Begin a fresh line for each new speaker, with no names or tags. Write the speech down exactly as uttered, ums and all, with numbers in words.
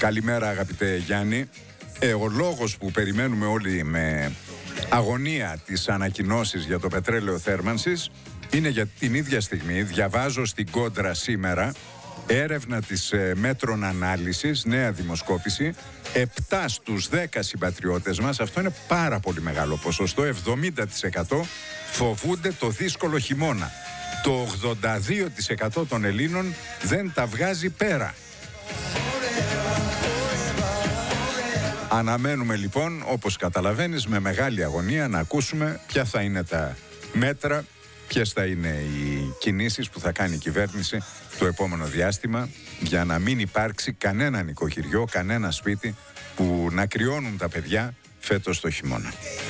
Καλημέρα αγαπητέ Γιάννη. Ε, ο λόγος που περιμένουμε όλοι με αγωνία τις ανακοινώσεις για το πετρέλαιο θέρμανσης είναι για την ίδια στιγμή, διαβάζω στην Κόντρα σήμερα, έρευνα της ε, μέτρων ανάλυσης, νέα δημοσκόπηση, επτά στους δέκα συμπατριώτες μας, αυτό είναι πάρα πολύ μεγάλο ποσοστό, εβδομήντα τοις εκατό φοβούνται το δύσκολο χειμώνα. Το ογδόντα δύο τοις εκατό των Ελλήνων δεν τα βγάζει πέρα. Αναμένουμε λοιπόν, όπως καταλαβαίνεις, με μεγάλη αγωνία να ακούσουμε ποια θα είναι τα μέτρα, ποιες θα είναι οι κινήσεις που θα κάνει η κυβέρνηση το επόμενο διάστημα για να μην υπάρξει κανένα νοικοκυριό, κανένα σπίτι που να κρυώνουν τα παιδιά φέτος το χειμώνα.